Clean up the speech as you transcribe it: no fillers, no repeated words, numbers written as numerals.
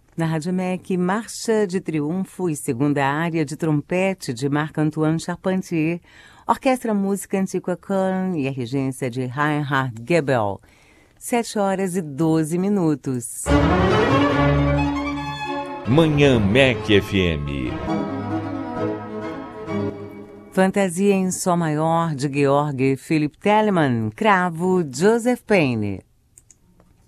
Na Rádio MEC, Marcha de Triunfo e segunda área de trompete de Marc-Antoine Charpentier, Orquestra Música Antiqua Köln e a regência de Reinhard Goebel. 7h12. Manhã MEC FM. Fantasia em Sol Maior de Georg Philipp Telemann, cravo Joseph Payne.